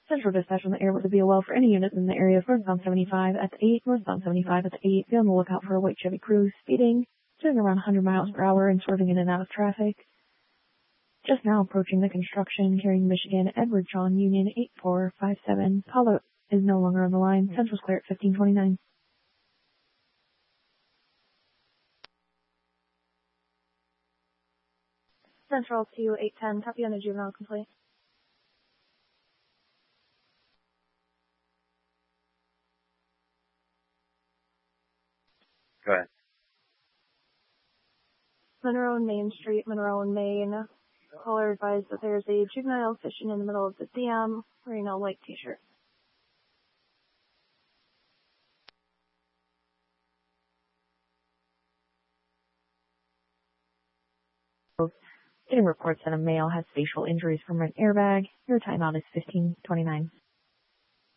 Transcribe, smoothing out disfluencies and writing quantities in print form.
Central dispatch on the airport to BOL for any units in the area of northbound 75 at the 8, northbound 75 at the 8. Be on the lookout for a white Chevy Cruze speeding, doing around 100 miles per hour and swerving in and out of traffic. Just now approaching the construction, carrying Michigan, Edward John Union 8457. Caller is no longer on the line. Central's clear at 1529. Central to 810, copy on a juvenile complaint. Go ahead. Monroe and Main Street, Monroe and Main. Caller advised that there's a juvenile fishing in the middle of the dam wearing a white t-shirt. Getting reports that a male has facial injuries from an airbag. Your timeout is 1529.